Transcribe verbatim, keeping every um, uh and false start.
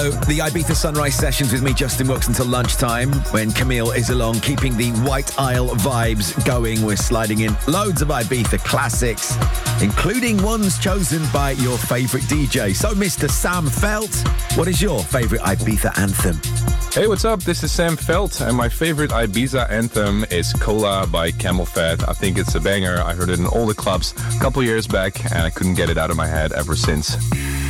The Ibiza Sunrise Sessions with me, Justin Wilkes, until lunchtime when Camille is along, keeping the White Isle vibes going. We're sliding in loads of Ibiza classics, including ones chosen by your favourite D J. So, Mister Sam Felt, what is your favourite Ibiza anthem? Hey, what's up? This is Sam Felt, and my favorite Ibiza anthem is Cola by Camel Fat. I think it's a banger. I heard it in all the clubs a couple years back, and I couldn't get it out of my head ever since.